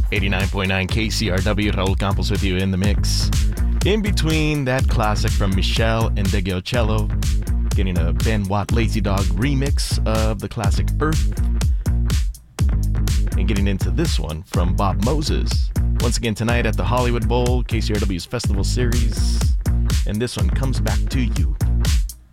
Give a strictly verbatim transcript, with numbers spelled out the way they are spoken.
eighty-nine point nine K C R W, Raul Campos with you in the mix. In between that classic from Michelle and Deggiocello, getting a Ben Watt Lazy Dog remix of the classic Earth, and getting into this one from Bob Moses. Once again tonight at the Hollywood Bowl, K C R W's Festival Series, and this one comes back to you.